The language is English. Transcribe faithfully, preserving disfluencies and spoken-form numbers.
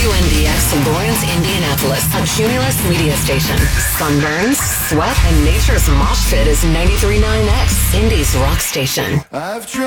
W N D X Lawrence, Indianapolis, a Cumulus media station. Sunburns, sweat, and nature's mosh pit is ninety-three point nine X, Indy's rock station. I've tried